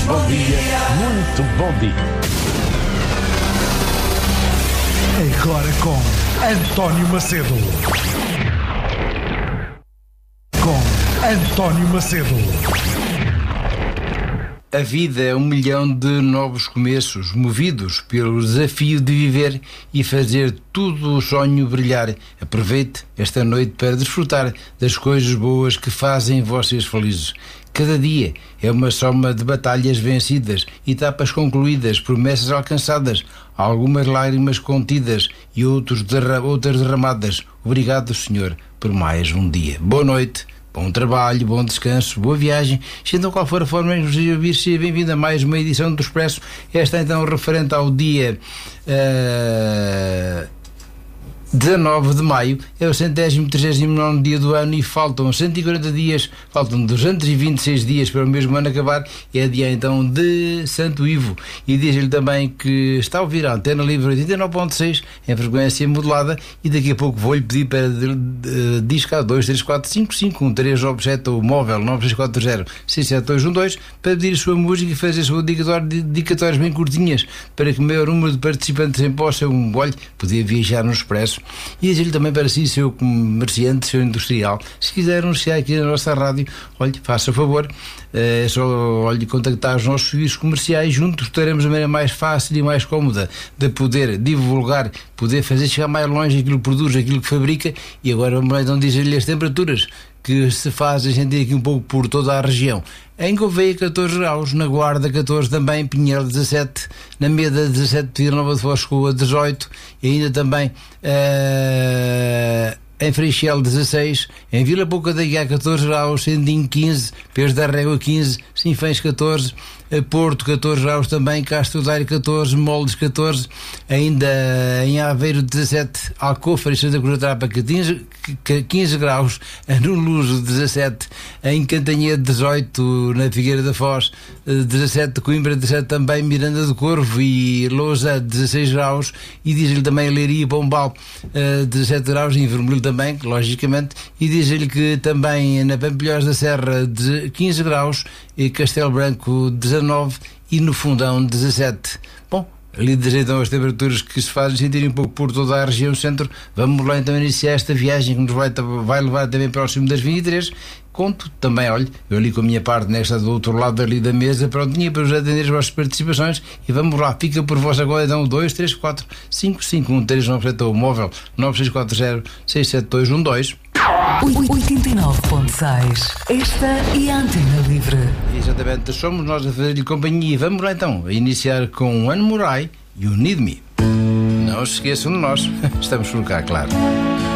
bom dia, muito bom dia. Agora com António Macedo. A vida é 1 milhão de novos começos, movidos pelo desafio de viver e fazer tudo o sonho brilhar. Aproveite esta noite para desfrutar das coisas boas que fazem vocês felizes. Cada dia é uma soma de batalhas vencidas, etapas concluídas, promessas alcançadas, algumas lágrimas contidas e outras derramadas. Obrigado, Senhor, por mais um dia. Boa noite. Bom trabalho, bom descanso, boa viagem. Sendo qual for a forma de nos ouvir, seja bem-vindo a mais uma edição do Expresso. Esta então referente ao dia 19 de maio, é o 139º dia do ano e faltam 140 dias, faltam 226 dias para o mesmo ano acabar. É dia então de Santo Ivo, e diz-lhe também que está a ouvir a Antena Livre 89.6 em frequência modulada, e daqui a pouco vou-lhe pedir para discar 234551397 ou móvel 9640-67212 para pedir a sua música e fazer a sua dedicatórias bem curtinhas, para que o maior número de participantes em possa poder viajar no Expresso. E diz-lhe também para si, seu comerciante, seu industrial, se quiser anunciar aqui na nossa rádio, faça favor, é só contactar os nossos serviços comerciais. Juntos teremos a maneira mais fácil e mais cómoda de poder divulgar, poder fazer chegar mais longe aquilo que produz, aquilo que fabrica. E agora vamos lá então dizer-lhe as temperaturas que se fazem sentir aqui um pouco por toda a região. Em Gouveia 14 graus, na Guarda 14 também, Pinhel 17, na Meda 17, Vila Nova de Foscoa 18, e ainda também em Freixel 16, em Vila Pouca da Guiar 14 graus, Sendim 15, Pés da Régua 15, Sinfãs 14, Porto 14 graus também, Castro Daire 14, Moldes 14, ainda em Aveiro 17, Alcofre e Santa Cruz da Trapa 15 graus, no Luso 17, em Cantanhede 18, na Figueira da Foz 17, Coimbra 17 também, Miranda do Corvo e Lousa 16 graus, e diz-lhe também Leiria e Pombal 17 graus, em Vermelho também, logicamente, e diz-lhe que também na Pampilhós da Serra 15 graus, e Castelo Branco 19 e no Fundão 17. Bom, ali desejam as temperaturas que se fazem sentir um pouco por toda a região centro. Vamos lá então iniciar esta viagem que nos vai levar também próximo das 23. Conto também, eu ali com a minha parte nesta do outro lado ali da mesa, prontinha para vos atender as vossas participações, e vamos lá, fica por vós agora então 234551397 ou móvel 9640-67212. 89.6. Esta é a Antena Livre. Exatamente, somos nós a fazer-lhe companhia. Vamos lá então a iniciar com Anne Murray e o Need Me. Não se esqueçam de nós, estamos por cá, claro.